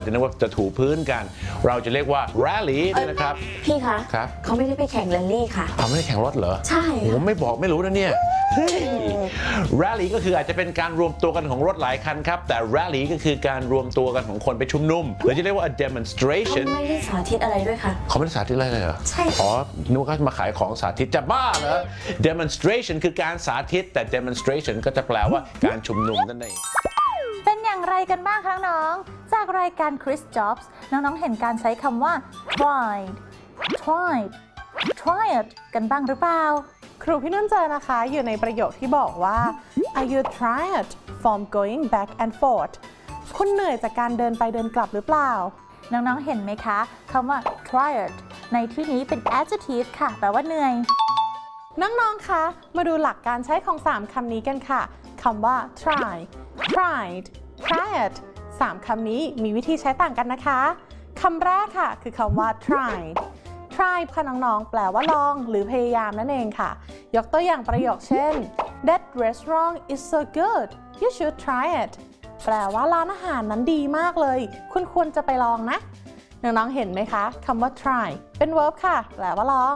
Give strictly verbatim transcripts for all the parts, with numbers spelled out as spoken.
จะนึกว่าจะถูพื้นกันเราจะเรียกว่า rally นะครับพี่คะครับเขาไม่ได้ไปแข่งแรลลี่ค่ะเขาไม่ได้แข่งรถเหรอใช่ผมไม่บอกไม่รู้นะเนี่ย rally ก็คืออาจจะเป็นการรวมตัวกันของรถหลายคันครับแต่ rally ก็คือการรวมตัวกันของคนไปชุมนุมหรือจะเรียกว่า a demonstration เขาไม่ได้สาธิตอะไรด้วยค่ะเขาไม่ได้สาธิตอะไรเลยเหรอใช่อ๋อนึกว่าเขามาขายของสาธิตจะบ้าเหรอ demonstration คือการสาธิตแต่ demonstration ก็จะแปลว่าการชุมนุมนั่นเองเป็นอย่างไรกันบ้างคะน้องจากรายการ Chris Jobs น้องๆเห็นการใช้คำว่า tried tried tried กันบ้างหรือเปล่าครูพี่นุ่นเจอนะคะอยู่ในประโยคที่บอกว่า Are you tired from going back and forth คุณเหนื่อยจากการเดินไปเดินกลับหรือเปล่าน้องๆเห็นไหมคะคำว่า tired ในที่นี้เป็น adjective ค่ะแปลว่าเหนื่อยน้องๆคะมาดูหลักการใช้ของสามคำนี้กันค่ะคำว่า try tried tried สามคำนี้มีวิธีใช้ต่างกันนะคะคำแรกค่ะคือคำว่า tried try ค่ะน้องๆแปลว่าลองหรือพยายามนั่นเองค่ะยกตัวอย่างประโยคเช่น That restaurant is so good you should try it แปลว่าร้านอาหารนั้นดีมากเลยคุณควรจะไปลองนะน้องๆเห็นไหมคะคำว่า try เป็น verb ค่ะแปลว่าลอง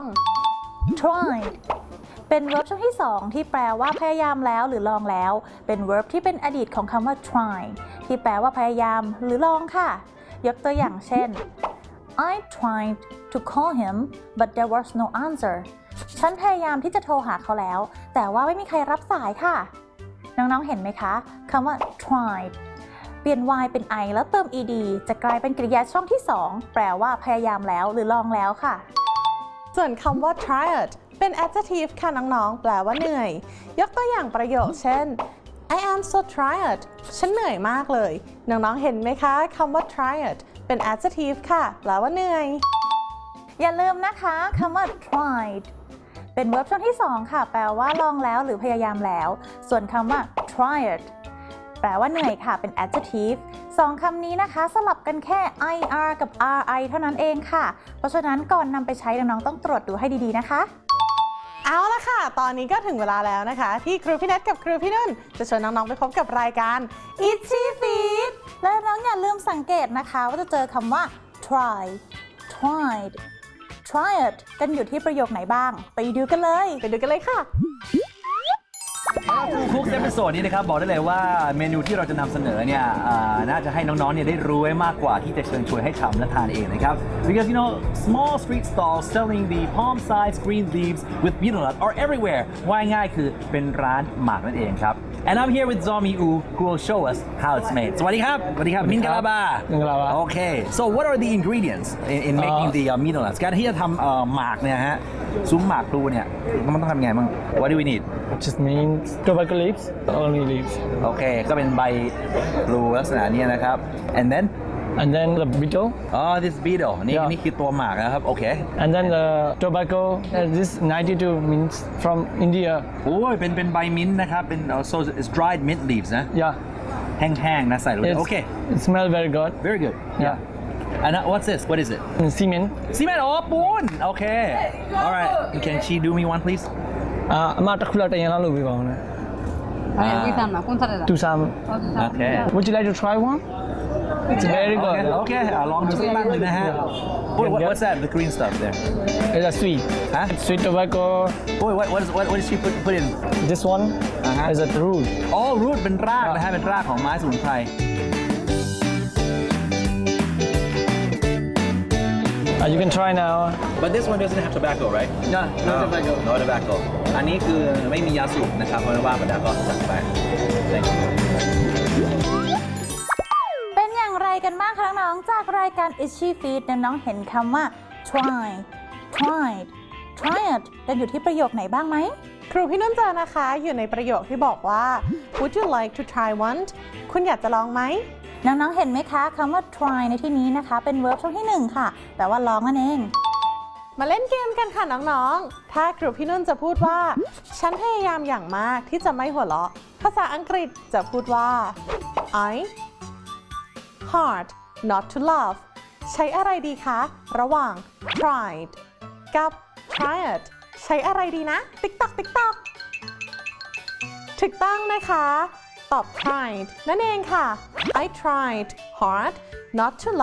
tried เป็น verb ช่วงที่สองที่แปลว่าพยายามแล้วหรือลองแล้วเป็น verb ที่เป็นอดีตของคำว่า try ที่แปลว่าพยายามหรือลองค่ะยกตัวอย่างเช่น I tried to call him but there was no answer ฉันพยายามที่จะโทรหาเขาแล้วแต่ว่าไม่มีใครรับสายค่ะน้องๆเห็นไหมคะคำว่า tried เปลี่ยน y เป็น i แล้วเติม ed จะกลายเป็นกริยาช่องที่สองแปลว่าพยายามแล้วหรือลองแล้วค่ะส่วนคำว่า tired เป็น adjective ค่ะน้องๆแปลว่าเหนื่อยยกตัวอย่างประโยคเช่น I am so tired ฉันเหนื่อยมากเลยน้องๆเห็นไหมคะคำว่า tired เป็น adjective ค่ะแปลว่าเหนื่อยอย่าลืมนะคะคำว่า tried เป็น verb ช่วงที่สองค่ะแปลว่าลองแล้วหรือพยายามแล้วส่วนคำว่า tried แปลว่าเหนื่อยค่ะเป็น adjective สองคำนี้นะคะสลับกันแค่ ir กับ ri เท่านั้นเองค่ะเพราะฉะนั้นก่อนนำไปใช้น้องๆต้องตรวจดูให้ดีๆนะคะเอาละค่ะตอนนี้ก็ถึงเวลาแล้วนะคะที่ครูพี่เนทกับครูพี่นุ่นจะชวนน้องๆไปพบกับรายการ Itchy Feet และน้องอย่าลืมสังเกตนะคะว่าจะเจอคำว่า try tried tried กันอยู่ที่ประโยคไหนบ้างไปดูกันเลยไปดูกันเลยค่ะคุกเอพิโซดนี้นะครับบอกได้เลยว่าเมนูที่เราจะนำเสนอเนี่ยน่าจะให้น้องๆเนี่ยได้รู้ไว้มากกว่าที่จะเชิญชวนให้ทำและทานเองนะครับ because you know small street stalls selling the palm-sized green leaves with betel nut are everywhere ว่าง่ายคือเป็นร้านหมากนั่นเองครับ and I'm here with Zomi U who will show us how it's made สวัสดีครับสวัสดีครับมินกะลาบามินกะลาบา okay so what are the ingredients in, in making the uh, betel nuts การที่จะทำหมากเนี่ยฮะซุ้มหมากพลูเนี่ยมันต้องทำไงบ้าง what do we need just means tobacco leaves only leaves โอเคก็เป็นใบพลูลักษณะนี้นะครับ and then and then the betel อ๋อ this betel นี่นี่คือตัวหมากนะครับโอเค and then the tobacco this ninety-two means from India โอ้ยเป็นเป็นใบมิ้นท์นะครับเป็น so it's dried mint leaves นะ yeah แห้งๆนะใส่ลงไปโอเค it smells very good very good yeah and what's this what is it cement cement อ๋อปูนโอเค alright can she do me one please อ่าအမတစ်ခုလောက်တင်ရအောင်လုပ်ပေးပါဦးနော်အဲဝိသမှာကွန်ဆာရတာတူဆာမ okay would you like to try one it's very good okay okay ลองดูสักตั้งเลยนะฮะ what's that the green stuff there it's a sweet huh sweet tobacco oh what what is what what did she put put in this one uh-huh. is a root oh root เป็นรากนะฮะเป็นรากของไม้สมุนไพร Uh, you can try now. But this one doesn't have tobacco, right? No, no, no tobacco. No tobacco. อันนี้คือไม่มียาสูบนะครับเพราะว่ามันก็จัดไป Thank you. เป็นอย่างไรกันบ้างคะน้องๆจากรายการ Itchy Feet น้องๆเห็นคำว่า try tried tried กันอยู่ที่ประโยคไหนบ้างไหมครูพี่นุ่นเจอนะคะอยู่ในประโยคที่บอกว่า Would you like to try one คุณอยากจะลองไหมน้องๆเห็นไหมคะคำว่า try ในที่นี้นะคะเป็น verb ช่วงที่หนึ่งค่ะแปลว่าลองนั่นเองมาเล่นเกมกันค่ะน้องๆถ้าครูพี่นุ่นจะพูดว่าฉันพยายามอย่างมากที่จะไม่หัวเราะภาษาอังกฤษจะพูดว่า I hard not to laugh ใช้อะไรดีคะระหว่าง tried กับ tried ใช้อะไรดีนะติ๊กตอกติ๊กตอกถูกต้องนะคะตอบ tried นั่นเองค่ะ I tried hard not to laugh